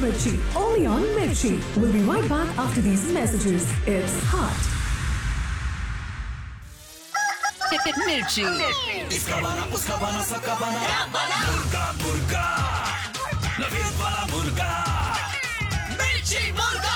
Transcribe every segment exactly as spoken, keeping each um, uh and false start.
Mirchi, only on Mirchi. We'll be right back after these messages. It's hot. Mirchi. इसका बना, उसका बना, सबका बना, मुर्गा मुर्गा, नवीन वाला मुर्गा, मिर्ची मुर्गा।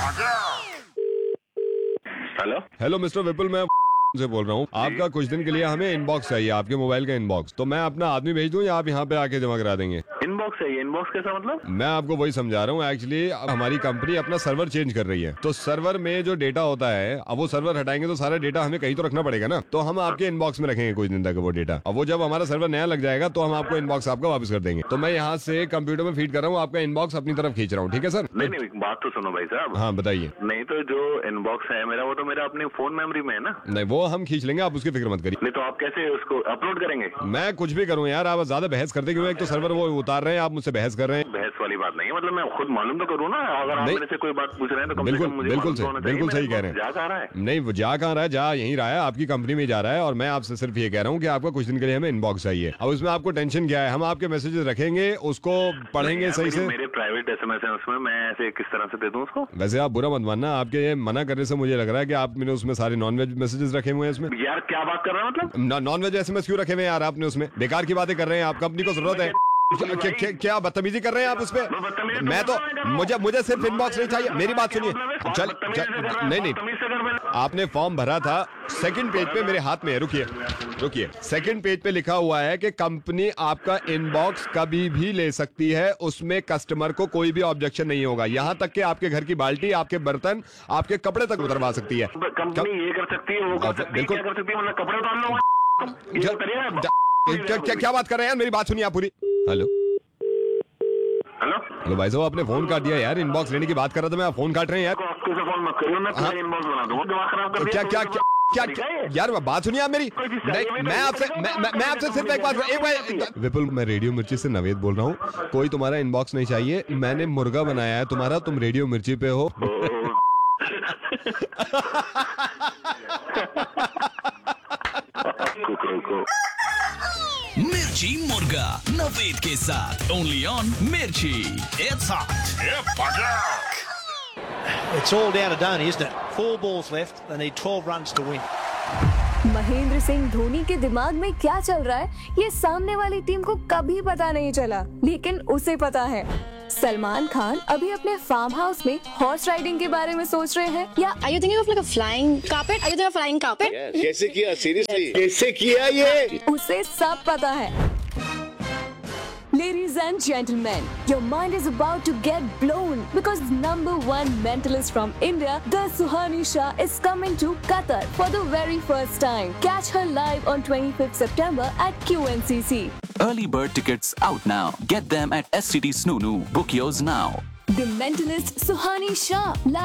हेलो हेलो मिस्टर विपुल, मैं से बोल रहा हूँ। आपका कुछ दिन के लिए हमें इनबॉक्स चाहिए, आपके मोबाइल का इनबॉक्स। तो मैं अपना आदमी भेज दूँ या आप यहाँ पे आके जमा करा देंगे? इनबॉक्स चाहिए। इनबॉक्स कैसा मतलब? मैं आपको वही समझा रहा हूँ। एक्चुअली हमारी कंपनी अपना सर्वर चेंज कर रही है, तो सर्वर में जो डेटा होता है, अब वो सर्वर हटाएंगे तो सारा डेटा हमें कहीं तो रखना पड़ेगा ना। तो हम आपके इनबॉक्स में रखेंगे कुछ दिन तक वो डेटा। अब वो जब हमारा सर्वर नया लग जाएगा तो हम आपको इनबॉक्स आपका वापस कर देंगे। तो मैं यहाँ से कंप्यूटर में फीड कर रहा हूँ, आपका इनबॉक्स अपनी तरफ खींच रहा हूँ। ठीक है सर? नहीं नहीं, बात तो सुनो भाई साहब। हाँ बताइए। नहीं तो जो इनबॉक्स है मेरा, वो तो मेरा अपने फोन मेमोरी में है ना। नहीं, वो हम खींच लेंगे, आप उसकी फिक्र मत करिए। नहीं तो आप कैसे उसको अपलोड करेंगे? मैं कुछ भी करूँ यार, आप ज्यादा बहस करते क्यों? एक तो सर्वर वो उतार रहे हैं, आप मुझसे बहस कर रहे हैं। बहस वाली बात नहीं है, मतलब मैं खुद मालूम तो करूँ ना। अगर आप मेरे से कोई बात पूछ रहे हैं तो कम से बिल्कुल कम मुझे बिल्कुल मालूम तो होना सही, चाहिए। बिल्कुल सही कह रहे जा कहाँ रहा है? हैं। नहीं, वो जा कहाँ रहा है? जा यहीं रहा है, आपकी कंपनी में जा रहा है। और मैं आपसे सिर्फ ये कह रहा हूँ कि आपका कुछ दिन के लिए हमें इनबॉक्स चाहिए। अब उसमें आपको टेंशन क्या है? हम आपके मैसेजेस रखेंगे, उसको पढ़ेंगे सही से। मेरे प्राइवेट एसएमएस है उसमें, मैं ऐसे किस तरह से दे दूं उसको? वैसे आप बुरा मत मानना, आपके ये मना करने से मुझे लग रहा है कि आपने उसमें सारे नॉनवेज मैसेजेस रखे हुए हैं इसमें। यार क्या बात कर रहे हैं मतलब? नॉनवेज एसएमएस क्यों रखे हुए हैं यार आपने उसमें? बेकार की बातें कर रहे हैं आप। कंपनी को जरूरत है। क्या, क्या, क्या, क्या बदतमीजी कर रहे हैं आप उसपे? मैं तो मुझे मुझे सिर्फ इनबॉक्स नहीं चाहिए। मेरी बात सुनिए। चल, चल नहीं नहीं, आपने फॉर्म भरा था, सेकंड पेज पे मेरे हाथ में है। रुकिए रुकिए, सेकंड पेज पे लिखा हुआ है कि कंपनी आपका इनबॉक्स कभी भी ले सकती है, उसमें कस्टमर को कोई भी ऑब्जेक्शन नहीं होगा। यहाँ तक कि आपके घर की बाल्टी, आपके बर्तन, आपके कपड़े तक उतरवा सकती है। कंपनी ये कर सकती है, वो कर सकती है, क्या कर सकती है? मतलब कपड़े उतार लो। क्या क्या क्या बात कर रहे हैं यार? मेरी बात सुनिए आप पूरी। हेलो हेलो हेलो भाई साहब, आपने फोन काट दिया यार। इनबॉक्स लेने की बात कर रहा था मैं, आप फोन काट रहे हैं यार। आपको से फोन मत करिए, मैं पूरा इनबॉक्स बना दूंगा। दिमाग खराब कर क्या दिया क्या क्या क्या यार, बात सुनिए आप मेरी। नहीं, मैं आपसे मैं मैं मैं आपसे सिर्फ एक बात, एक बार विपुल, मैं रेडियो मिर्ची से नवेद बोल रहा हूँ। कोई तुम्हारा इनबॉक्स नहीं चाहिए। मैंने मुर्गा बनाया है तुम्हारा, तुम रेडियो मिर्ची पे हो। मिर्ची मुर्गा नवेद के साथ ओनली ऑन मिर्ची। It's hot. It's all down to Dhoni, isn't it? Four balls left. They need twelve runs to win. Mahendra Singh Dhoni के दिमाग में क्या चल रहा है, ये सामने वाली टीम को कभी पता नहीं चला, लेकिन उसे पता है। सलमान खान अभी अपने फार्म हाउस में हॉर्स राइडिंग के बारे में सोच रहे हैं, या Are you thinking of like a flying carpet? Are you thinking of flying carpet? कैसे किया? सीरियसली कैसे किया ये? उसे सब पता है। Ladies and gentlemen, your mind is about to get blown because number one mentalist from India, the Suhani Shah, is coming to Qatar for the very first time. Catch her live on twenty-fifth September at Q N C C. Early bird tickets out now. Get them at S C T Snoonu. Book yours now. The mentalist Suhani Shah.